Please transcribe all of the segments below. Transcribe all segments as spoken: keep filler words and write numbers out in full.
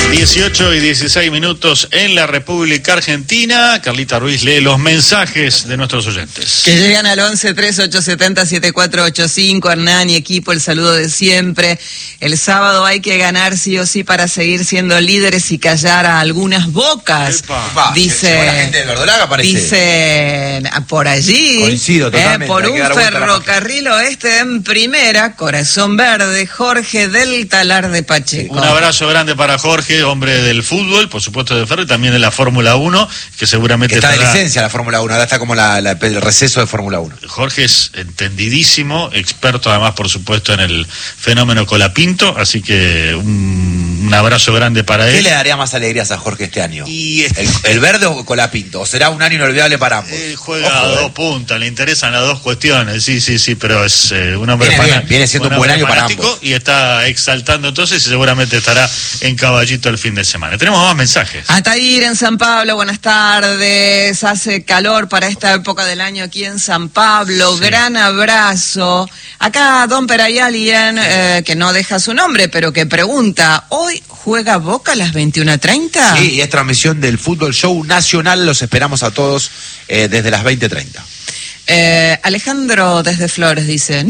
dieciocho y dieciséis minutos en la República Argentina. Carlita Ruiz lee los mensajes de nuestros oyentes. Que llegan al once, treinta y ocho setenta, setenta y cuatro ochenta y cinco. Hernán y equipo, el saludo de siempre. El sábado hay que ganar sí o sí para seguir siendo líderes y callar a algunas bocas. Epa. Dice, la gente de Verdolaga parece. Dicen por allí. Coincido totalmente. Eh, por hay un que dar vuelta a la ferrocarril oeste en primera, Corazón Verde, Jorge del Talar de Pacheco. Un abrazo grande para Jorge, hombre del fútbol, por supuesto de Ferro, y también de la Fórmula uno, que seguramente que está estará... de licencia la Fórmula uno, ahora está como la, la, el receso de Fórmula uno. Jorge es entendidísimo, experto además, por supuesto, en el fenómeno Colapinto, así que un, un abrazo grande para él. ¿Qué le daría más alegrías a Jorge este año? Y este... ¿El, ¿El verde o Colapinto? ¿O será un año inolvidable para ambos? Él juega Ojo, a dos eh. puntas, le interesan las dos cuestiones, sí, sí, sí, pero es eh, un hombre viene, fanático. bien, viene siendo un buen año para ambos. Y está exaltando entonces y seguramente estará en caballito el fin de semana. Tenemos más mensajes. Atair en San Pablo, buenas tardes. Hace calor para esta época del año aquí en San Pablo. Sí. Gran abrazo. Acá Don Perayalien, eh, que no deja su nombre, pero que pregunta, ¿hoy juega Boca a las veintiuna treinta? Sí, y es transmisión del Fútbol Show Nacional. Los esperamos a todos eh, desde las veinte treinta. Eh, Alejandro desde Flores dice,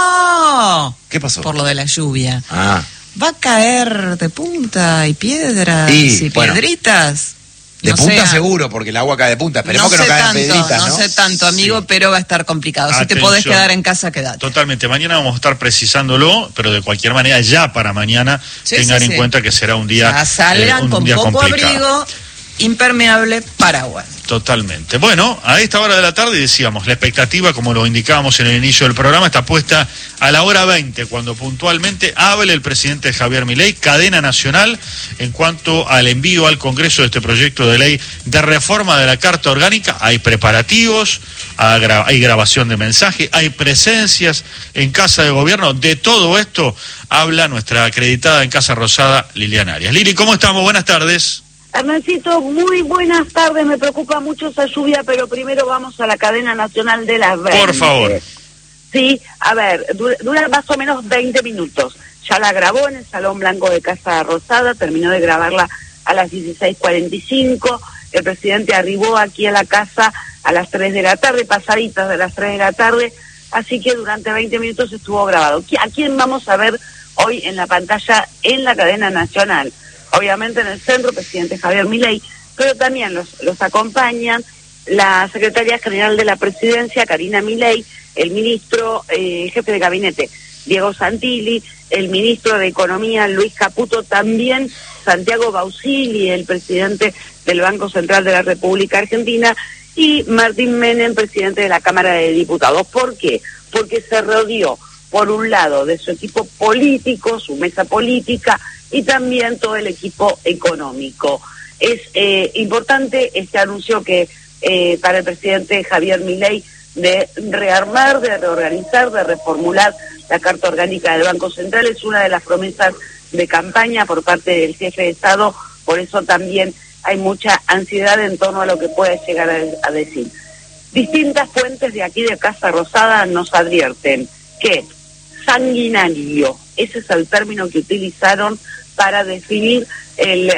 ¡no! ¿Qué pasó? Por lo de la lluvia. Ah. Va a caer de punta y piedras y, y bueno, piedritas. De no punta sea, seguro, porque el agua cae de punta. Esperemos no que no caigan tanto, piedritas, ¿no? No sé tanto, amigo, sí. Pero va a estar complicado. Atención. Si te podés quedar en casa, quedate. Totalmente. Mañana vamos a estar precisándolo, pero de cualquier manera, ya para mañana, sí, tengan sí, en sí. cuenta que será un día ya salgan eh, un con día poco complicado. Abrigo, impermeable, paraguas. Totalmente. Bueno, a esta hora de la tarde decíamos, la expectativa, como lo indicábamos en el inicio del programa, está puesta a la hora veinte, cuando puntualmente hable el presidente Javier Milei, cadena nacional, en cuanto al envío al Congreso de este proyecto de ley de reforma de la Carta Orgánica. Hay preparativos, hay grabación de mensaje, hay presencias en Casa de Gobierno. De todo esto habla nuestra acreditada en Casa Rosada, Liliana Arias. Lili, ¿cómo estamos? Buenas tardes. Hernancito, muy buenas tardes, me preocupa mucho esa lluvia, pero primero vamos a la cadena nacional de las veinte. Por favor. Sí, a ver, dura, dura más o menos veinte minutos. Ya la grabó en el Salón Blanco de Casa Rosada, terminó de grabarla a las dieciséis cuarenta y cinco, el presidente arribó aquí a la casa a las tres de la tarde, pasaditas de las tres de la tarde, así que durante veinte minutos estuvo grabado. ¿A quién vamos a ver hoy en la pantalla en la cadena nacional? Obviamente en el centro, presidente Javier Milei, pero también los, los acompañan la secretaria general de la presidencia, Karina Milei, el ministro, eh, jefe de gabinete, Diego Santilli, el ministro de Economía, Luis Caputo, también Santiago Bausili, el presidente del Banco Central de la República Argentina, y Martín Menem, presidente de la Cámara de Diputados. ¿Por qué? Porque se rodeó, por un lado, de su equipo político, su mesa política, y también todo el equipo económico. Es eh, importante este anuncio que eh, para el presidente Javier Milei de rearmar, de reorganizar, de reformular la Carta Orgánica del Banco Central. Es una de las promesas de campaña por parte del jefe de Estado, por eso también hay mucha ansiedad en torno a lo que puede llegar a, a decir. Distintas fuentes de aquí de Casa Rosada nos advierten que sanguinario, ese es el término que utilizaron para definir el,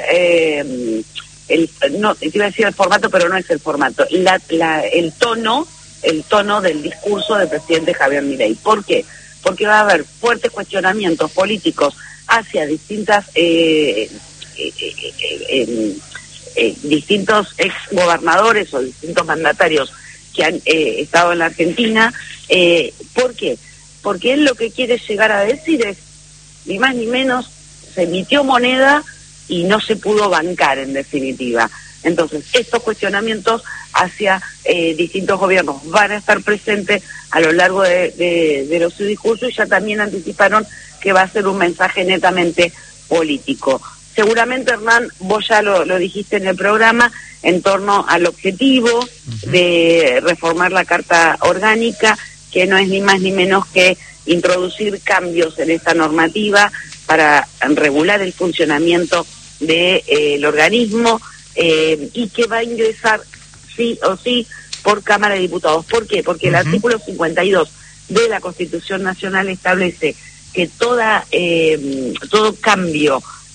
eh, el no, te iba a decir el formato, pero no es el formato, la, la, el tono, el tono del discurso del presidente Javier Milei. ¿Por qué? Porque va a haber fuertes cuestionamientos políticos hacia distintas eh, eh, eh, eh, eh, distintos exgobernadores o distintos mandatarios que han eh, estado en la Argentina. Eh, ¿Por qué? Porque él lo que quiere llegar a decir es, ni más ni menos, se emitió moneda y no se pudo bancar, en definitiva. Entonces, estos cuestionamientos hacia eh, distintos gobiernos van a estar presentes a lo largo de, de, de los su discursos, y ya también anticiparon que va a ser un mensaje netamente político. Seguramente, Hernán, vos ya lo, lo dijiste en el programa, en torno al objetivo uh-huh. de reformar la Carta Orgánica, que no es ni más ni menos que introducir cambios en esta normativa para regular el funcionamiento del de, eh, organismo eh, y que va a ingresar sí o sí por Cámara de Diputados. ¿Por qué? Porque uh-huh. el artículo cincuenta y dos de la Constitución Nacional establece que toda eh, todo cambio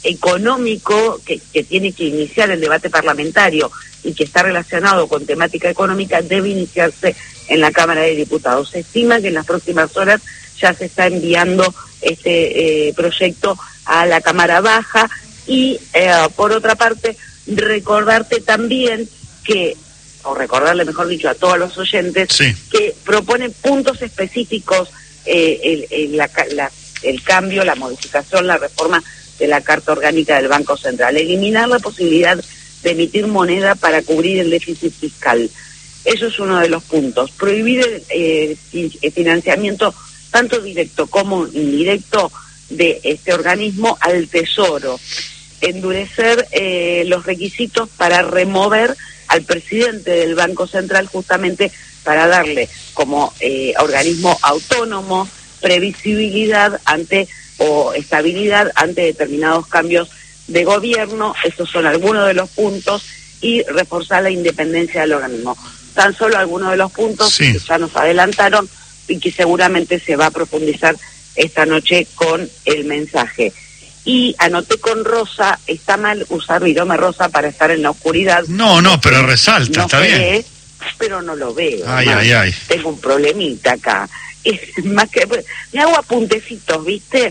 económico que, que tiene que iniciar el debate parlamentario y que está relacionado con temática económica debe iniciarse en la Cámara de Diputados. Se estima que en las próximas horas ya se está enviando este eh, proyecto a la Cámara Baja y, eh, por otra parte, recordarte también que, o recordarle mejor dicho a todos los oyentes, sí, que propone puntos específicos, eh, el, el, la, la, el cambio, la modificación, la reforma de la Carta Orgánica del Banco Central, eliminar la posibilidad de emitir moneda para cubrir el déficit fiscal. Eso es uno de los puntos. Prohibir el, eh, el financiamiento tanto directo como indirecto de este organismo al Tesoro. Endurecer eh, los requisitos para remover al presidente del Banco Central, justamente para darle como eh, organismo autónomo previsibilidad ante o estabilidad ante determinados cambios de gobierno. Estos son algunos de los puntos, y reforzar la independencia del organismo. Tan solo algunos de los puntos sí. que ya nos adelantaron y que seguramente se va a profundizar esta noche con el mensaje. Y anoté con rosa, está mal usar virome rosa para estar en la oscuridad. No, no, pero resalta, no está ve, bien. Pero no lo veo. Ay, ay, ay. Tengo un problemita acá. Es más que me hago apuntecitos, ¿viste?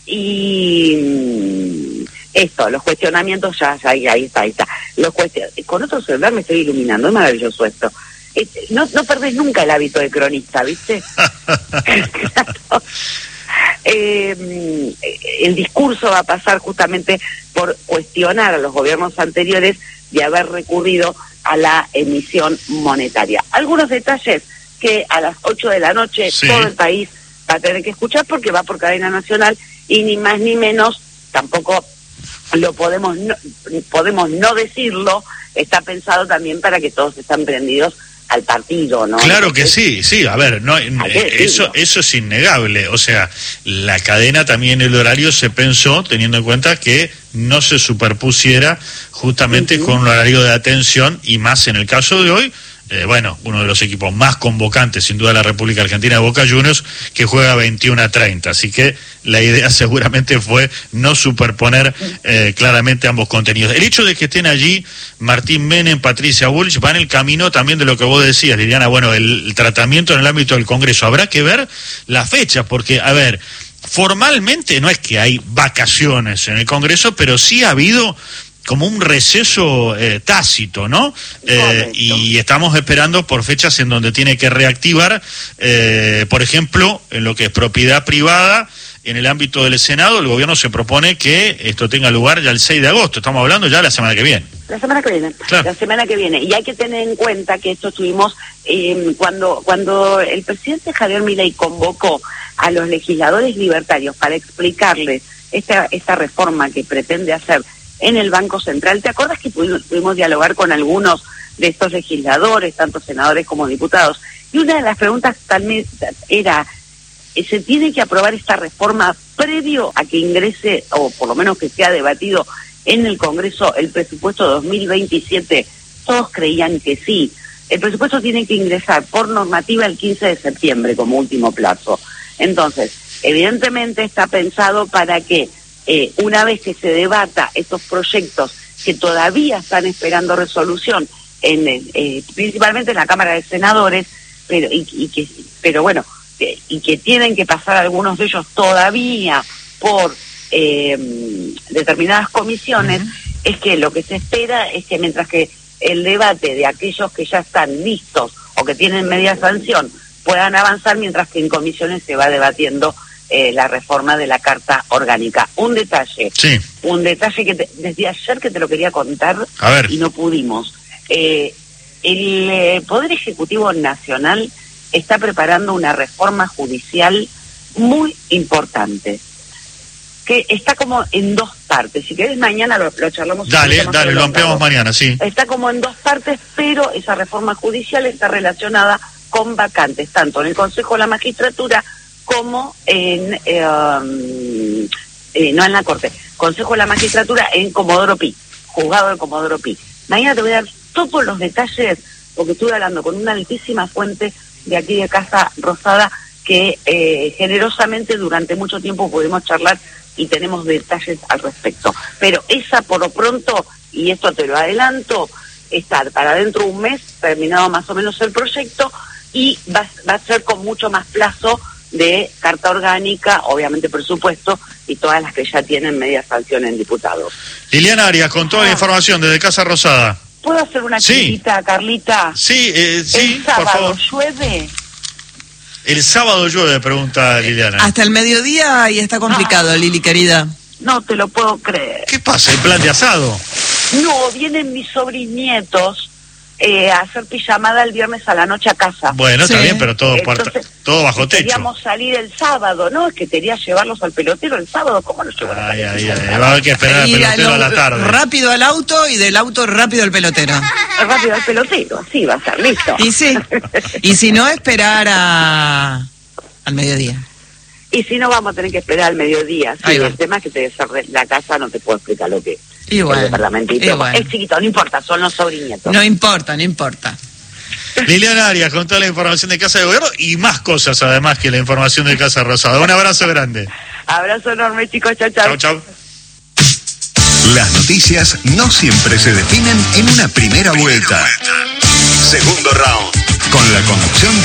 Y esto, los cuestionamientos, ya, ya, ahí, ahí está, ahí está. Los cuestion... Con otro celular me estoy iluminando, es maravilloso esto. No, no perdés nunca el hábito de cronista, ¿viste? Claro. Eh, el discurso va a pasar justamente por cuestionar a los gobiernos anteriores de haber recurrido a la emisión monetaria. Algunos detalles que a las ocho de la noche sí. todo el país va a tener que escuchar, porque va por cadena nacional, y ni más ni menos, tampoco lo podemos no, podemos no decirlo, está pensado también para que todos estén prendidos al partido, ¿no? Claro Entonces, que sí, sí, a ver, no, eso eso es innegable, o sea, la cadena también, el horario se pensó teniendo en cuenta que no se superpusiera justamente uh-huh. con un horario de atención, y más en el caso de hoy, eh, bueno, uno de los equipos más convocantes sin duda de la República Argentina, de Boca Juniors, que juega veintiuno a treinta, así que la idea seguramente fue no superponer eh, claramente ambos contenidos. El hecho de que estén allí Martín Menem, Patricia Bullrich, va en el camino también de lo que vos decías, Liliana, bueno, el, el tratamiento en el ámbito del Congreso. Habrá que ver la fecha, porque, a ver, formalmente no es que hay vacaciones en el Congreso, pero sí ha habido como un receso eh, tácito, ¿no? Eh, y estamos esperando por fechas en donde tiene que reactivar, eh, por ejemplo, en lo que es propiedad privada. En el ámbito del Senado, el gobierno se propone que esto tenga lugar ya el seis de agosto. Estamos hablando ya la semana que viene. La semana que viene, claro. La semana que viene. Y hay que tener en cuenta que esto tuvimos, eh, cuando cuando el presidente Javier Milei convocó a los legisladores libertarios para explicarles esta, esta reforma que pretende hacer en el Banco Central. ¿Te acuerdas que pudimos, pudimos dialogar con algunos de estos legisladores, tanto senadores como diputados? Y una de las preguntas también era, ¿se tiene que aprobar esta reforma previo a que ingrese, o por lo menos que sea debatido en el Congreso, el presupuesto dos mil veintisiete? Todos creían que sí. El presupuesto tiene que ingresar por normativa el quince de septiembre como último plazo. Entonces, evidentemente está pensado para que Eh, una vez que se debata estos proyectos que todavía están esperando resolución, en el, eh, principalmente en la Cámara de Senadores, pero y, y que pero bueno, eh, y que tienen que pasar algunos de ellos todavía por eh, determinadas comisiones, uh-huh. es que lo que se espera es que mientras que el debate de aquellos que ya están listos o que tienen media sanción puedan avanzar, mientras que en comisiones se va debatiendo Eh, la reforma de la Carta Orgánica. Un detalle, sí. un detalle que te, desde ayer que te lo quería contar y no pudimos. Eh, el eh, Poder Ejecutivo Nacional está preparando una reforma judicial muy importante, que está como en dos partes. Si querés mañana lo, lo charlamos. Dale, dale, lo ampliamos mañana, sí. Está como en dos partes, pero esa reforma judicial está relacionada con vacantes, tanto en el Consejo de la Magistratura como en, eh, um, eh, no en la Corte, Consejo de la Magistratura en Comodoro Pi, juzgado de Comodoro Pi. Mañana te voy a dar todos los detalles, porque estuve hablando con una altísima fuente de aquí de Casa Rosada, que eh, generosamente durante mucho tiempo pudimos charlar y tenemos detalles al respecto. Pero esa por lo pronto, y esto te lo adelanto, está para dentro de un mes terminado más o menos el proyecto y va, va a ser con mucho más plazo de carta orgánica, obviamente presupuesto y todas las que ya tienen media sanción en diputados. Liliana Arias, con toda Ah. la información desde Casa Rosada. ¿Puedo hacer una Sí. chiquita, Carlita? Sí, eh, sí, ¿El por sábado favor. llueve? El sábado llueve, pregunta Liliana. Hasta el mediodía y está complicado, Ah. Lili, querida. No te lo puedo creer. ¿Qué pasa? ¿El plan de asado? No, vienen mis sobrinietos eh, a hacer pijamada el viernes a la noche a casa. Bueno, está Sí. bien, pero todo, puerta- Entonces, todo bajo techo. Queríamos salir el sábado, ¿no? Es que quería llevarlos al pelotero el sábado. ¿Cómo no llevo Ay, ay, ay, va a haber que esperar al Ir pelotero al- a la tarde. rápido al auto y del auto rápido al pelotero. rápido al pelotero? Así va a ser, listo. Y sí. Y si no, esperar a... al mediodía. Y si no, vamos a tener que esperar al mediodía. Sí, Ahí va. el tema es que te cerré la casa, no te puedo explicar lo que Y el bueno, departamentito. y bueno. Es chiquito, no importa, son los sobrinietos. No importa, no importa. Liliana Arias, con toda la información de Casa de Gobierno y más cosas además que la información de Casa Rosada. Un abrazo grande. Abrazo enorme, chicos. Chao, chao. Chau, chau. Las noticias no siempre se definen en una primera vuelta. Segundo round, con la conducción